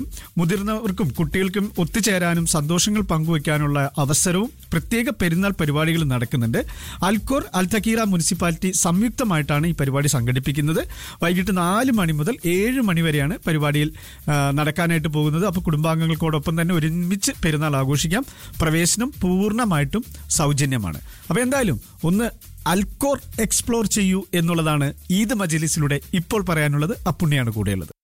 മുതിർന്നവർക്കും കുട്ടികൾക്കും ഒത്തുചേരാനും സന്തോഷങ്ങൾ പങ്കുവയ്ക്കാനുള്ള അവസരവും പ്രത്യേക പെരുന്നാൾ പരിപാടികൾ നടക്കുന്നുണ്ട്. അൽക്കോർ അൽതക്കീറ മുനിസിപ്പാലിറ്റി സംയുക്തമായിട്ടാണ് ഈ പരിപാടി സംഘടിപ്പിക്കുന്നത്. വൈകിട്ട് 4 മണി മുതൽ 7 മണി വരെയാണ് പരിപാടിയിൽ നടക്കാനായിട്ട് പോകുന്നത്. അപ്പോൾ കുടുംബാംഗങ്ങൾക്കോടൊപ്പം തന്നെ ഒരുമിച്ച് പെരുന്നാൾ ആഘോഷിക്കാം. പ്രവേശനം പൂർണ്ണമായിട്ടും സൗജന്യമാണ്. അപ്പോൾ എന്തായാലും ഒന്ന് അൽക്കോർ എക്സ്പ്ലോർ ചെയ്യൂ എന്നുള്ളതാണ് ഈദ് മജ്‌ലിസിലൂടെ ഇപ്പോൾ പറയാനുള്ളത്. അപ്പുണ്ണിയാണ് കൂടെയുള്ളത്.